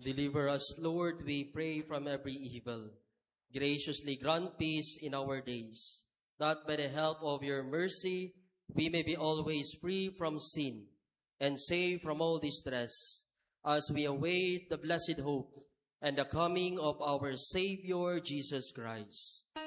Deliver us, Lord, we pray, from every evil. Graciously grant peace in our days, that by the help of your mercy we may be always free from sin and safe from all distress, as we await the blessed hope and the coming of our Savior Jesus Christ.